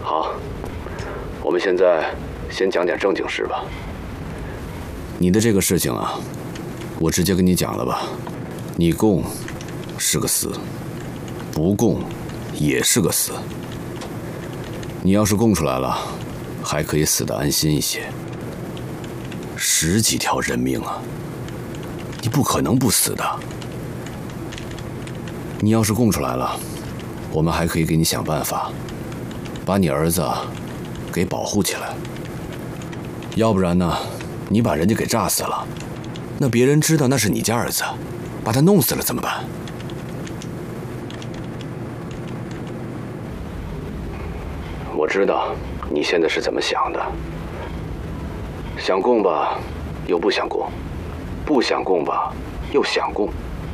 好，我们现在先讲点正经事吧。你的这个事情啊，我直接跟你讲了吧。你供是个死，不供也是个死。你要是供出来了，还可以死得安心一些。10几条人命啊，你不可能不死的。你要是供出来了，我们还可以给你想办法，把你儿子给保护起来。要不然呢，你把人家给炸死了，那别人知道那是你家儿子，把他弄死了怎么办？我知道你现在是怎么想的，想供吧，又不想供；不想供吧，又想供。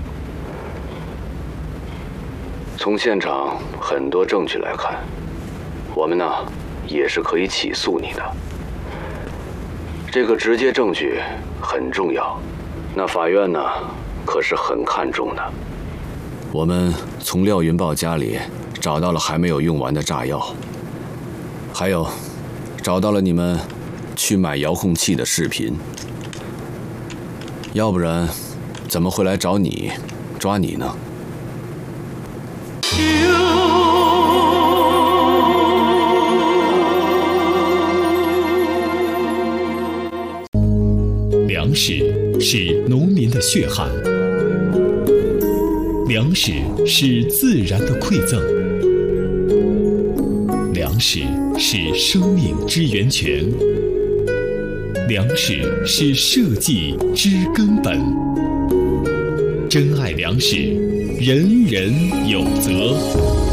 从现场很多证据来看，我们呢也是可以起诉你的。这个直接证据很重要，那法院呢可是很看重的。我们从廖云豹家里找到了还没有用完的炸药，还有找到了你们去买遥控器的视频。要不然怎么会来找你抓你呢？ 粮食是农民的血汗，粮食是自然的馈赠，粮食是生命之源泉，粮食是社稷之根本。珍爱粮食，人人有责。